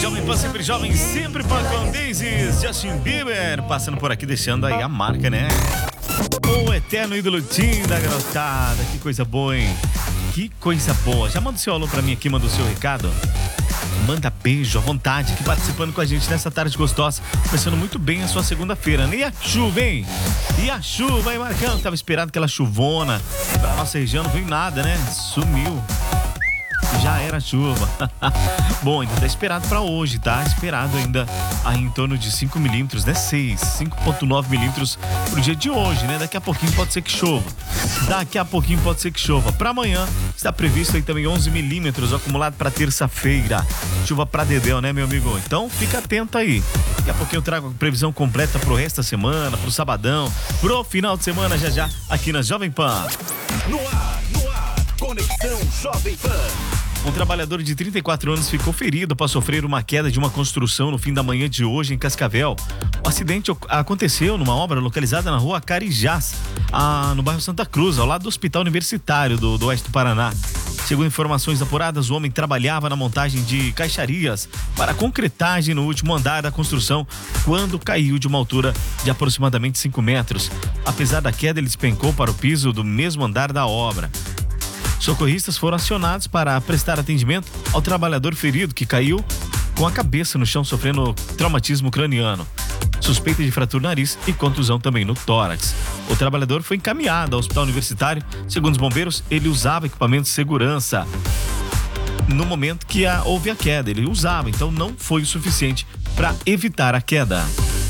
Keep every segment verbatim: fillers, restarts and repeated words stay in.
Jovem Pan, sempre jovem, sempre Pan com Daisies. Justin Bieber passando por aqui, deixando aí a marca, né? O eterno ídolo Tim da garotada. Que coisa boa, hein? Que coisa boa. Já manda o seu alô pra mim aqui, manda o seu recado. Manda beijo à vontade, aqui participando com a gente nessa tarde gostosa. Começando muito bem a sua segunda-feira, né? E a chuva, hein? E a chuva, hein, Marcão? Tava esperado aquela chuvona pra nossa região, não veio nada, né? Sumiu. Já era chuva. Bom, ainda tá esperado pra hoje, tá? Esperado ainda aí em torno de cinco milímetros, né? seis, cinco vírgula nove milímetros pro dia de hoje, né? Daqui a pouquinho pode ser que chova. Daqui a pouquinho pode ser que chova. Pra amanhã está previsto aí também onze milímetros acumulado pra terça-feira. Chuva pra dedéu, né, meu amigo? Então fica atento aí. Daqui a pouquinho eu trago a previsão completa pro resto da semana, pro sabadão, pro final de semana já já aqui na Jovem Pan. No ar, no ar, Conexão Jovem Pan. Um trabalhador de trinta e quatro anos ficou ferido após sofrer uma queda de uma construção no fim da manhã de hoje em Cascavel. O acidente aconteceu numa obra localizada na rua Carijás, ah, no bairro Santa Cruz, ao lado do Hospital Universitário do, do Oeste do Paraná. Segundo informações apuradas, o homem trabalhava na montagem de caixarias para concretagem no último andar da construção quando caiu de uma altura de aproximadamente cinco metros. Apesar da queda, ele despencou para o piso do mesmo andar da obra. Socorristas foram acionados para prestar atendimento ao trabalhador ferido que caiu com a cabeça no chão sofrendo traumatismo craniano, suspeita de fratura no nariz e contusão também no tórax. O trabalhador foi encaminhado ao hospital universitário. Segundo os bombeiros, ele usava equipamento de segurança no momento que a, houve a queda. Ele usava, então não foi o suficiente para evitar a queda.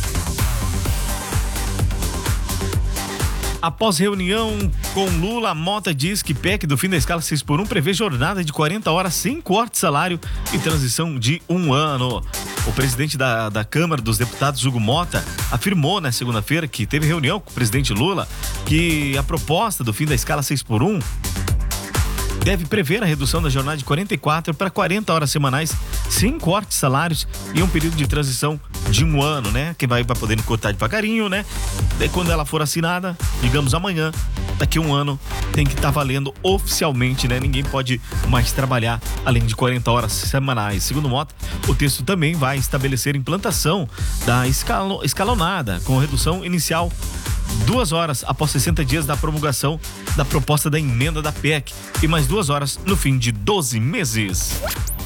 Após reunião com Lula, a Mota diz que P E C do fim da escala seis por um prevê jornada de quarenta horas sem corte de salário e transição de um ano. O presidente da, da Câmara dos Deputados, Hugo Mota, afirmou na segunda-feira que teve reunião com o presidente Lula que a proposta do fim da escala seis por um deve prever a redução da jornada de quarenta e quatro para quarenta horas semanais, sem corte de salários e um período de transição de um ano, né? Quem vai, vai podendo cortar devagarinho, né? Daí quando ela for assinada, digamos amanhã, daqui a um ano, tem que estar tá valendo oficialmente, né? Ninguém pode mais trabalhar além de quarenta horas semanais. Segundo Mota, o texto também vai estabelecer implantação da escalo, escalonada, com redução inicial duas horas após sessenta dias da promulgação da proposta da emenda da P E C e mais duas horas no fim de doze meses.